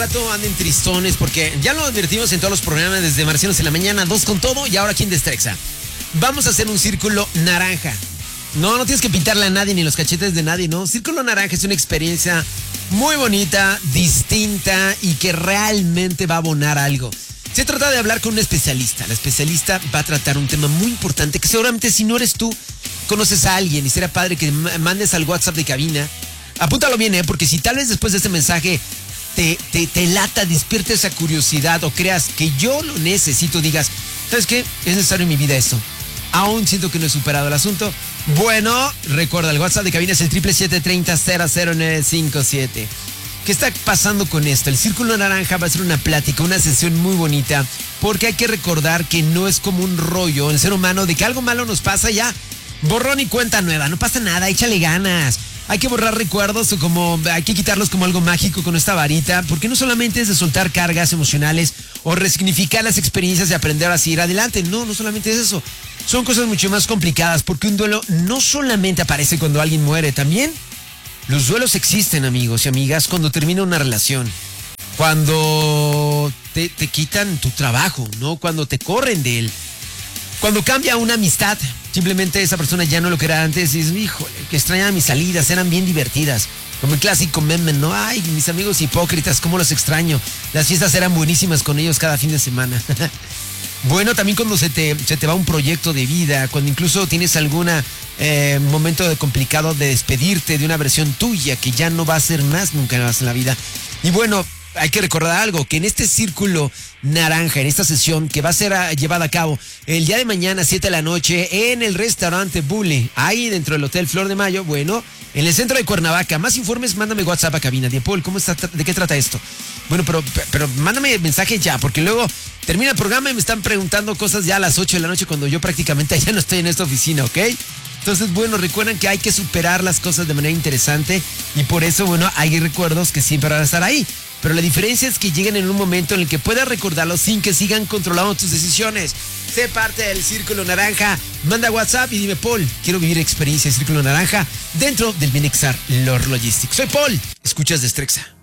Rato anden tristones porque ya lo advertimos en todos los programas desde Marcianos en la mañana, 2 con todo y ahora aquí en Destrexa. Vamos a hacer un círculo naranja. No tienes que pintarle a nadie ni los cachetes de nadie, ¿no? Círculo naranja es una experiencia muy bonita, distinta y que realmente va a abonar algo. Se trata de hablar con un especialista. La especialista va a tratar un tema muy importante que seguramente si no eres tú, conoces a alguien y será padre que mandes al WhatsApp de cabina. Apúntalo bien, porque si tal vez después de este mensaje te lata, despierta esa curiosidad o creas que yo lo necesito, digas, ¿sabes qué? Es necesario en mi vida esto. Aún siento que no he superado el asunto. Bueno, recuerda, el WhatsApp de cabina es el 777-30-00957. ¿Qué está pasando con esto? El Círculo Naranja va a ser una plática, una sesión muy bonita, porque hay que recordar que no es como un rollo en el ser humano de que algo malo nos pasa ya, borrón y cuenta nueva, no pasa nada, échale ganas. Hay que borrar recuerdos o como hay que quitarlos como algo mágico con esta varita, porque no solamente es de soltar cargas emocionales o resignificar las experiencias y aprender a seguir adelante. No solamente es eso. Son cosas mucho más complicadas, porque un duelo no solamente aparece cuando alguien muere, también los duelos existen, amigos y amigas, cuando termina una relación, cuando te quitan tu trabajo, ¿no? Cuando te corren de él, cuando cambia una amistad. Simplemente esa persona ya no lo que era antes y dices, híjole, que extrañaba mis salidas, eran bien divertidas. Como el clásico meme, ¿no? Ay, mis amigos hipócritas, cómo los extraño. Las fiestas eran buenísimas con ellos cada fin de semana. Bueno, también cuando se te va un proyecto de vida, cuando incluso tienes algún momento complicado de despedirte de una versión tuya que ya no va a ser más nunca más en la vida. Y bueno, hay que recordar algo, que en este círculo naranja, en esta sesión que va a ser llevada a cabo el día de mañana, 7 de la noche, en el restaurante Bully, ahí dentro del Hotel Flor de Mayo, bueno, en el centro de Cuernavaca. Más informes, mándame WhatsApp a cabina. Paul, ¿cómo está? ¿De qué trata esto? Bueno, pero mándame mensaje ya, porque luego termina el programa y me están preguntando cosas ya a las 8 de la noche cuando yo prácticamente ya no estoy en esta oficina, ¿ok? Entonces, bueno, recuerden que hay que superar las cosas de manera interesante y por eso, bueno, hay recuerdos que siempre van a estar ahí. Pero la diferencia es que lleguen en un momento en el que puedas recordarlos sin que sigan controlando tus decisiones. Sé parte del Círculo Naranja. Manda WhatsApp y dime, Paul, quiero vivir experiencia de Círculo Naranja dentro del Binexar Lord Logistics. Soy Paul. Escuchas Destrexa.